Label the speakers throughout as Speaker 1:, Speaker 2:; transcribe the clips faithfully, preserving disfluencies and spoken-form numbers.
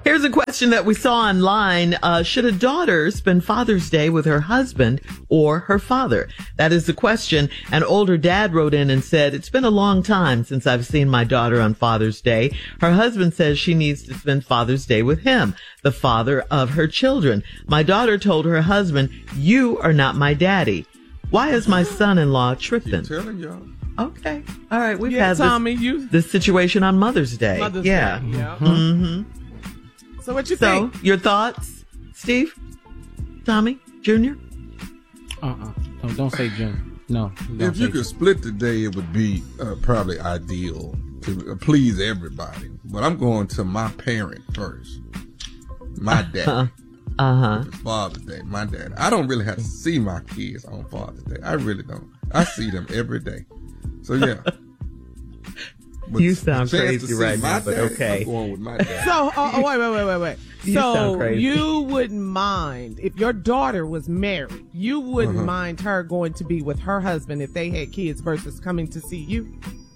Speaker 1: Here's a question that we saw online. Uh, should a daughter spend Father's Day with her husband or her father? That is the question. An older dad wrote in and said, it's been a long time since I've seen my daughter on Father's Day. Her husband says she needs to spend Father's Day with him, the father of her children. My daughter told her husband, you are not my daddy. Why is my son-in-law tripping?
Speaker 2: Keep telling y'all.
Speaker 1: Okay. All right. We've
Speaker 3: Yeah,
Speaker 1: had
Speaker 3: Tommy,
Speaker 1: this,
Speaker 3: you-
Speaker 1: this situation on Mother's Day.
Speaker 3: Mother's
Speaker 1: yeah.
Speaker 3: Day, yeah.
Speaker 1: Mm-hmm.
Speaker 3: So what you
Speaker 1: So,
Speaker 3: think?
Speaker 1: your thoughts, Steve? Tommy? Junior?
Speaker 4: Uh-uh. No, don't say Junior. No. Don't
Speaker 2: If you
Speaker 4: say
Speaker 2: could split the day, it would be uh, probably ideal to uh, please everybody. But I'm going to my parent first. My dad.
Speaker 1: Uh-huh.
Speaker 2: It's Father's Day. My dad. I don't really have to see my kids on Father's Day. I really don't. I see them every day. So, yeah. But
Speaker 1: You sound
Speaker 2: the chance
Speaker 1: crazy
Speaker 2: to see
Speaker 1: right
Speaker 2: my
Speaker 1: now, but
Speaker 2: dad,
Speaker 1: okay.
Speaker 2: I'm going with my dad.
Speaker 3: So, oh, oh, wait, wait, wait, wait, wait.
Speaker 1: You sound
Speaker 3: So
Speaker 1: crazy.
Speaker 3: you wouldn't mind if your daughter was married. You wouldn't
Speaker 2: Uh-huh.
Speaker 3: mind her going to be with her husband if they had kids versus coming to see you.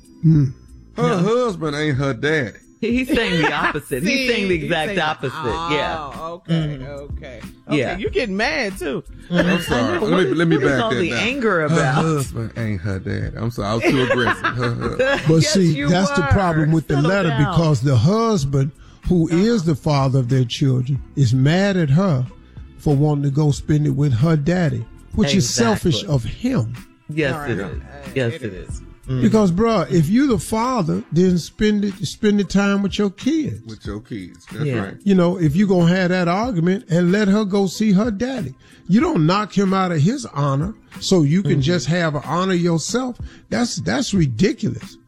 Speaker 2: Her husband ain't her daddy.
Speaker 1: He's saying the opposite.
Speaker 3: See,
Speaker 1: He's saying the
Speaker 3: he's
Speaker 1: exact
Speaker 3: saying-
Speaker 1: opposite. yeah.
Speaker 3: Oh, okay, okay, okay.
Speaker 1: Yeah.
Speaker 3: You're getting mad too.
Speaker 2: I'm sorry.
Speaker 1: What
Speaker 2: Let me
Speaker 1: is-
Speaker 2: let me
Speaker 1: what is
Speaker 2: back
Speaker 1: all
Speaker 2: that
Speaker 1: the
Speaker 2: down.
Speaker 1: anger
Speaker 2: Her
Speaker 1: about?
Speaker 2: husband ain't her dad. I'm sorry. I was too aggressive. Her husband.
Speaker 5: But
Speaker 1: Yes,
Speaker 5: see,
Speaker 1: you
Speaker 5: that's the
Speaker 1: were.
Speaker 5: problem with the
Speaker 1: Settle
Speaker 5: letter
Speaker 1: down.
Speaker 5: because the husband, who is the father of their children, is mad at her for wanting to go spend it with her daddy, which is
Speaker 1: Exactly.
Speaker 5: selfish of him.
Speaker 1: Yes,
Speaker 3: All
Speaker 1: it
Speaker 3: right.
Speaker 1: is.
Speaker 3: Uh,
Speaker 1: Yes,
Speaker 3: it
Speaker 1: it
Speaker 3: is.
Speaker 1: is.
Speaker 5: Because, bruh, if you the father, then spend it, spend the time with your kids.
Speaker 2: With your kids. That's
Speaker 1: Yeah.
Speaker 2: right.
Speaker 5: You know, if you gonna have that argument and let her go see her daddy, you don't knock him out of his honor so you can just have an honor yourself. That's that's ridiculous.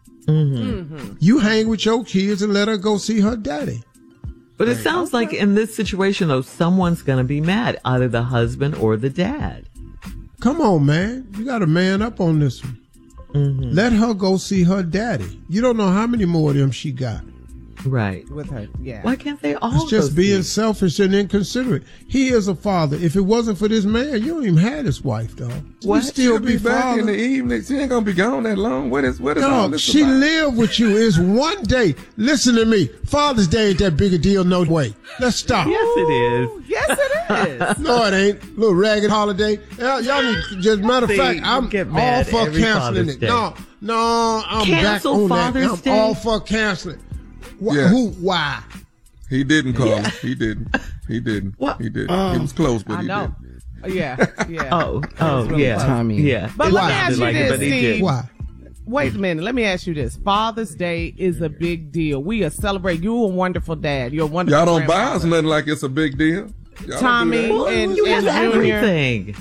Speaker 5: You hang with your kids and let her go see her daddy.
Speaker 1: But it sounds like in this situation, though, someone's going to be mad, either the husband or the dad.
Speaker 5: Come on, man, you got to man up on this one. Let her go see her daddy. You don't know how many more of them she got.
Speaker 1: Right.
Speaker 3: With her, yeah.
Speaker 1: Why can't they all
Speaker 5: It's just
Speaker 1: go
Speaker 5: being
Speaker 1: see?
Speaker 5: selfish and inconsiderate. He is a father. If it wasn't for this man, you don't even have this wife, dog.
Speaker 1: What?
Speaker 5: You still
Speaker 2: She'll be
Speaker 5: be
Speaker 2: back in the
Speaker 5: father.
Speaker 2: evening. She ain't gonna be gone that long. What is what is all
Speaker 5: Dog,
Speaker 2: this
Speaker 5: she
Speaker 2: about?
Speaker 5: lived with you. It's one day. Listen to me. Father's Day ain't that big a deal. No way. Let's stop.
Speaker 1: Yes, it is.
Speaker 3: Yes, it is.
Speaker 5: No, it ain't. Little ragged holiday. Y'all, y'all need to just matter of
Speaker 1: See,
Speaker 5: fact,
Speaker 1: you
Speaker 5: I'm
Speaker 1: get
Speaker 5: all
Speaker 1: mad
Speaker 5: for
Speaker 1: every
Speaker 5: canceling
Speaker 1: Father's
Speaker 5: it.
Speaker 1: Day.
Speaker 5: No, no, I'm
Speaker 1: Cancel
Speaker 5: back on
Speaker 1: Father's
Speaker 5: that. I'm
Speaker 1: Day?
Speaker 5: all for canceling. Wh-
Speaker 2: Yes.
Speaker 5: Who? Why?
Speaker 2: He didn't call him. He didn't. He didn't.
Speaker 1: What?
Speaker 2: He didn't. he was close, but
Speaker 3: I
Speaker 2: he
Speaker 3: know.
Speaker 2: didn't.
Speaker 3: Yeah, yeah.
Speaker 1: Oh, oh,
Speaker 3: really
Speaker 1: yeah.
Speaker 4: Tommy.
Speaker 1: Yeah.
Speaker 3: But
Speaker 1: It
Speaker 3: let me
Speaker 1: sounded
Speaker 3: ask you
Speaker 1: like it,
Speaker 3: this,
Speaker 1: but he
Speaker 3: Steve.
Speaker 1: did.
Speaker 5: Why?
Speaker 3: Wait a minute. Let me ask you this. Father's Day is a big deal. We are celebrating. You're a wonderful dad. You're a wonderful
Speaker 2: Y'all don't buy us
Speaker 3: grandfather.
Speaker 2: nothing like it's a big deal. Y'all don't do
Speaker 3: Tommy,
Speaker 2: that.
Speaker 1: Well,
Speaker 3: and,
Speaker 1: you
Speaker 3: and
Speaker 1: have
Speaker 3: Junior.
Speaker 1: everything.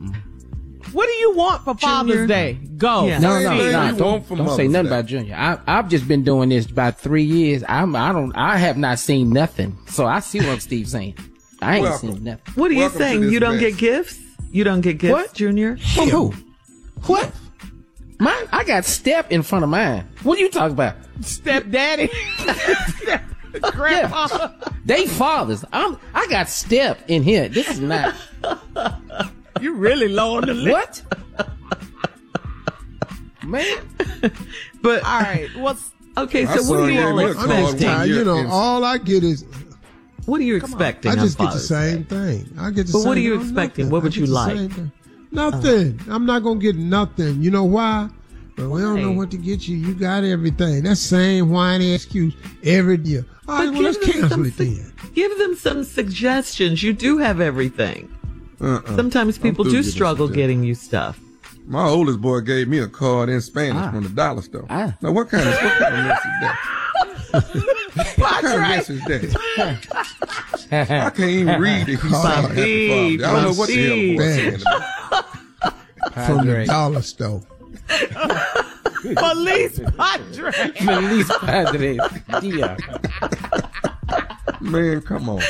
Speaker 3: What do you want for Father's
Speaker 1: Junior.
Speaker 3: Day? Go.
Speaker 1: Yeah.
Speaker 4: No,
Speaker 2: Same
Speaker 4: no,
Speaker 2: thing
Speaker 4: no.
Speaker 2: you
Speaker 4: Don't,
Speaker 2: want for
Speaker 4: don't say
Speaker 2: Mother's
Speaker 4: nothing
Speaker 2: Day.
Speaker 4: about Junior. I, I've just been doing this about three years. I'm, I don't, I have not seen nothing. So I see what Steve's saying. I ain't
Speaker 2: Welcome.
Speaker 4: seen nothing.
Speaker 1: What are you
Speaker 2: Welcome to
Speaker 1: saying?
Speaker 2: this
Speaker 1: You don't
Speaker 2: mess.
Speaker 1: get gifts? You don't get gifts,
Speaker 4: What?
Speaker 1: Junior?
Speaker 4: From who? What? Mine? I got Step in front of mine. What are you talking about?
Speaker 3: Stepdaddy. Grandpa.
Speaker 4: They fathers. I'm. I got Step in here. This is not.
Speaker 3: You really low on the list.
Speaker 4: What? Man.
Speaker 1: But,
Speaker 3: All right. What's
Speaker 1: okay,
Speaker 2: My
Speaker 1: so what
Speaker 2: son
Speaker 1: are you
Speaker 2: gave
Speaker 1: all
Speaker 2: me a
Speaker 5: I'm
Speaker 2: card
Speaker 5: just
Speaker 1: expecting?
Speaker 2: one
Speaker 5: tired. You know,
Speaker 2: year.
Speaker 5: all I get is
Speaker 1: What are you expecting
Speaker 5: I
Speaker 1: on
Speaker 5: just get the
Speaker 1: Father's
Speaker 5: same
Speaker 1: Day?
Speaker 5: thing. I get the
Speaker 1: But
Speaker 5: same.
Speaker 1: what are you
Speaker 5: no,
Speaker 1: expecting?
Speaker 5: nothing.
Speaker 1: What would
Speaker 5: I get
Speaker 1: you
Speaker 5: the
Speaker 1: like?
Speaker 5: same thing. Nothing. I'm not gonna get nothing. You know why? But we don't know
Speaker 1: Why?
Speaker 5: what to get you. You got everything. That same whiny excuse every year. All right,
Speaker 1: But
Speaker 5: well, let's
Speaker 1: give them
Speaker 5: cancel
Speaker 1: some
Speaker 5: it
Speaker 1: su-
Speaker 5: then.
Speaker 1: Give them some suggestions. You do have everything.
Speaker 2: Uh-uh.
Speaker 1: Sometimes people
Speaker 2: through
Speaker 1: do
Speaker 2: giving
Speaker 1: struggle
Speaker 2: suggestions.
Speaker 1: getting you stuff.
Speaker 2: My oldest boy gave me a card in Spanish
Speaker 4: Ah.
Speaker 2: from the dollar store.
Speaker 4: Ah.
Speaker 2: Now, what kind of what kind of mess is that? What kind of mess is that? I can't even read it. He's saying Happy Father's Day. I don't know what the hell the boy's saying to me.
Speaker 5: From the
Speaker 4: Padre.
Speaker 5: dollar store.
Speaker 3: Police Padre?
Speaker 4: Feliz Padre. Dia.
Speaker 2: Man, come on.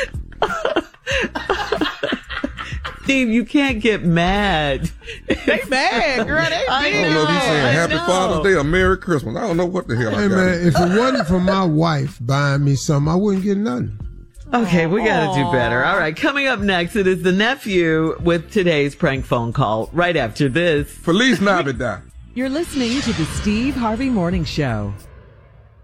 Speaker 1: Steve, you can't get mad.
Speaker 3: They mad, girl. They
Speaker 1: I
Speaker 3: big.
Speaker 2: I don't know if he's saying
Speaker 1: I
Speaker 2: Happy
Speaker 1: know.
Speaker 2: Father's Day or Merry Christmas. I don't know what the hell I
Speaker 5: Hey
Speaker 2: got.
Speaker 5: man, if it wasn't for my wife buying me something, I wouldn't get nothing.
Speaker 1: Okay, we got to do better. All right, coming up next, it is the nephew with today's prank phone call right after this.
Speaker 2: Feliz Navidad.
Speaker 6: You're listening to the Steve Harvey Morning Show.